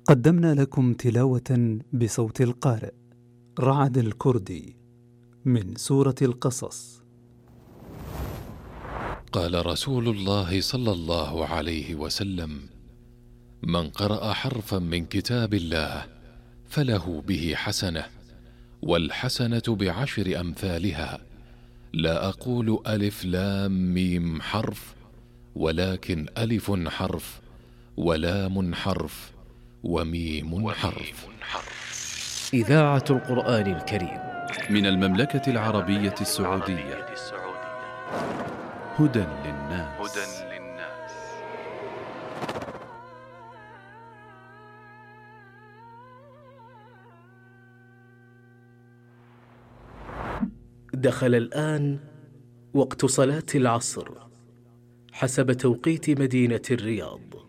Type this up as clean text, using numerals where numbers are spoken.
قدمنا لكم تلاوة بصوت القارئ رعد الكردي من سورة القصص. قال رسول الله صلى الله عليه وسلم: من قرأ حرفا من كتاب الله فله به حسنة، والحسنة بعشر أمثالها، لا أقول ألف لام ميم حرف، ولكن ألف حرف ولام حرف وميم حرف. إذاعة القرآن الكريم من المملكة العربية السعودية. هدى للناس. دخل الآن وقت صلاة العصر حسب توقيت مدينة الرياض.